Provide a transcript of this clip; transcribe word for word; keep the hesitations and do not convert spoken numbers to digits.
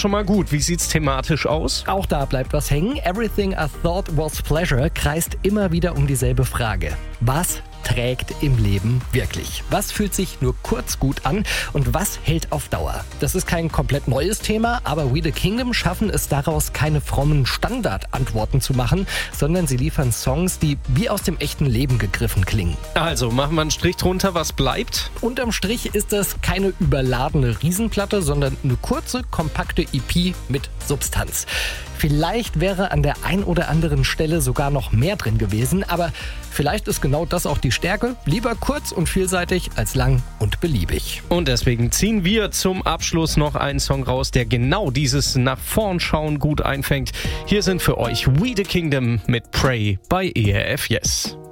schon mal gut. Wie sieht's thematisch aus? Auch da bleibt was hängen. Everything I Thought Was Pleasure kreist immer wieder um dieselbe Frage. Was trägt im Leben wirklich? Was fühlt sich nur kurz gut an und was hält auf Dauer? Das ist kein komplett neues Thema, aber We The Kingdom schaffen es daraus, keine frommen Standardantworten zu machen, sondern sie liefern Songs, die wie aus dem echten Leben gegriffen klingen. Also, machen wir einen Strich drunter, was bleibt? Unterm Strich ist das keine überladene Riesenplatte, sondern eine kurze, kompakte E P mit Substanz. Vielleicht wäre an der ein oder anderen Stelle sogar noch mehr drin gewesen, aber vielleicht ist genau das auch die Stärke. Lieber kurz und vielseitig als lang und beliebig. Und deswegen ziehen wir zum Abschluss noch einen Song raus, der genau dieses nach vorn schauen gut einfängt. Hier sind für euch We The Kingdom mit Pray bei E R F Yes.